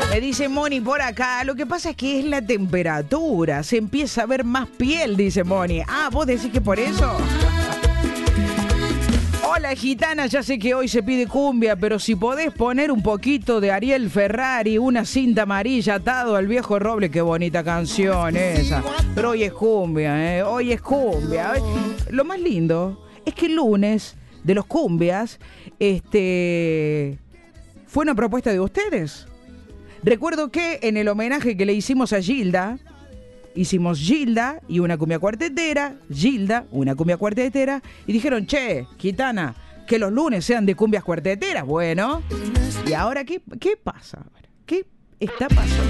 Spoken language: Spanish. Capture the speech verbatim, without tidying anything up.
Me dice Moni por acá, lo que pasa es que es la temperatura, se empieza a ver más piel, dice Moni. Ah, ¿vos decís que por eso? Hola, gitana, ya sé que hoy se pide cumbia, pero si podés poner un poquito de Ariel Ferrari, una cinta amarilla atado al viejo roble, qué bonita canción esa. Pero hoy es cumbia, ¿eh? Hoy es cumbia. Lo más lindo es que el lunes de los cumbias, este, fue una propuesta de ustedes. Recuerdo que en el homenaje que le hicimos a Gilda, hicimos Gilda y una cumbia cuartetera, Gilda, una cumbia cuartetera, y dijeron, che, gitana, que los lunes sean de cumbias cuarteteras. Bueno, ¿y ahora qué, qué pasa? ¿Qué está pasando?